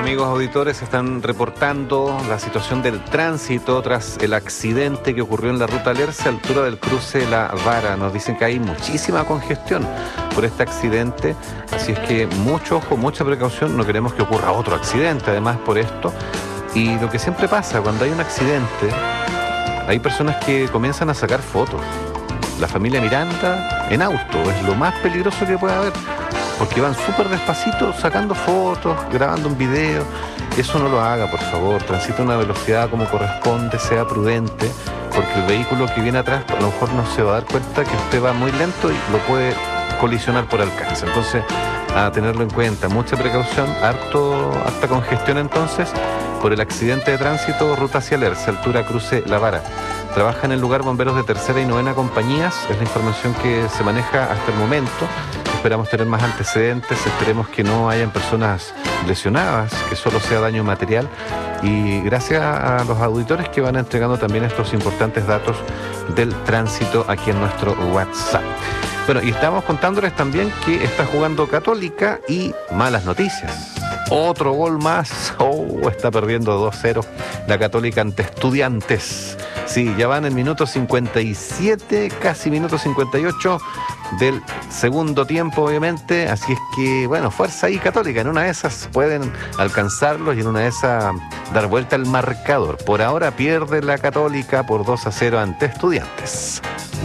amigos auditores, están reportando la situación del tránsito tras el accidente que ocurrió en la ruta Alerce, altura del cruce La Vara. Nos dicen que hay muchísima congestión por este accidente, así es que mucho ojo, mucha precaución, no queremos que ocurra otro accidente, además por esto. Y lo que siempre pasa, cuando hay un accidente, hay personas que comienzan a sacar fotos. La familia Miranda en auto es lo más peligroso que puede haber, porque van súper despacito sacando fotos, grabando un video. Eso no lo haga, por favor. Transite a una velocidad como corresponde, sea prudente, porque el vehículo que viene atrás a lo mejor no se va a dar cuenta que usted va muy lento y lo puede colisionar por alcance. Entonces, a tenerlo en cuenta, mucha precaución, harta congestión entonces por el accidente de tránsito, ruta hacia Alerce, altura cruce La Vara. Trabaja en el lugar bomberos de tercera y novena compañías, es la información que se maneja hasta el momento. Esperamos tener más antecedentes, esperemos que no hayan personas lesionadas, que solo sea daño material. Y gracias a los auditores que van entregando también estos importantes datos del tránsito aquí en nuestro WhatsApp. Bueno, y estamos contándoles también que está jugando Católica y malas noticias. Otro gol más. Está perdiendo 2-0 la Católica ante Estudiantes. Sí, ya van en minuto 57, casi minuto 58 del segundo tiempo, obviamente. Así es que, bueno, fuerza ahí Católica. En una de esas pueden alcanzarlos y en una de esas dar vuelta al marcador. Por ahora pierde la Católica por 2-0 ante Estudiantes.